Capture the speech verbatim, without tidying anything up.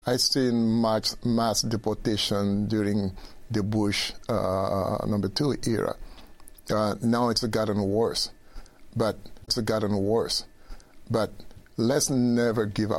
I seen mass, mass deportation during the Bush uh, number two era. Uh, now it's gotten worse, but it's gotten worse. But let's never give up